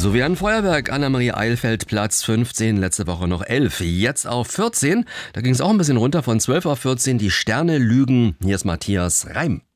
So wie ein Feuerwerk. Annemarie Eilfeld, Platz 15, letzte Woche noch 11. Jetzt auf 14. Da ging es auch ein bisschen runter von 12 auf 14. Die Sterne lügen. Hier ist Matthias Reim.